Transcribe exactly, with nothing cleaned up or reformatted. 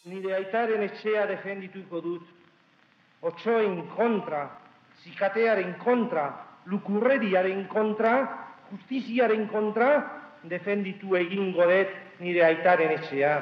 Nire aitaren etxea defendituko dut. Otsoen kontra, zikatearen kontra, lukurreriaren kontra, justiziaren kontra, defenditu egingo dut nire aitaren etxea.